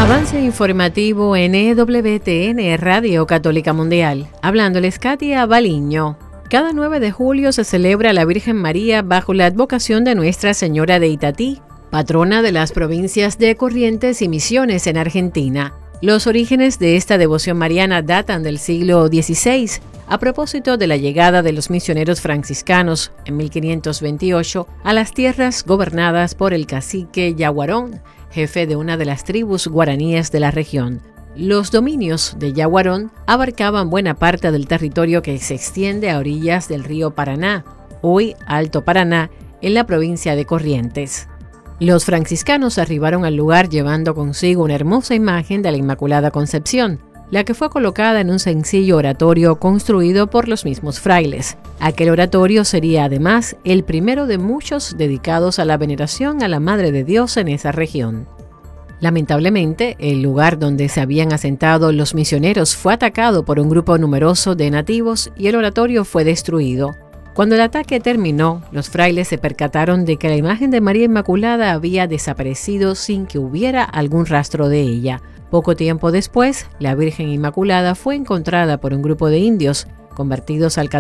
Avance informativo en EWTN Radio Católica Mundial. Hablándoles Katia Baliño. Cada 9 de julio se celebra la Virgen María bajo la advocación de Nuestra Señora de Itatí, patrona de las provincias de Corrientes y Misiones en Argentina. Los orígenes de esta devoción mariana datan del siglo XVI, a propósito de la llegada de los misioneros franciscanos en 1528 a las tierras gobernadas por el cacique Yaguarón, jefe de una de las tribus guaraníes de la región. Los dominios de Yaguarón abarcaban buena parte del territorio que se extiende a orillas del río Paraná, hoy Alto Paraná, en la provincia de Corrientes. Los franciscanos arribaron al lugar llevando consigo una hermosa imagen de la Inmaculada Concepción, la que fue colocada en un sencillo oratorio construido por los mismos frailes. Aquel oratorio sería además el primero de muchos dedicados a la veneración a la Madre de Dios en esa región. Lamentablemente, el lugar donde se habían asentado los misioneros fue atacado por un grupo numeroso de nativos y el oratorio fue destruido. Cuando el ataque terminó, los frailes se percataron de que la imagen de María Inmaculada había desaparecido sin que hubiera algún rastro de ella. Poco tiempo después, la Virgen Inmaculada fue encontrada por un grupo de indios convertidos al catolicismo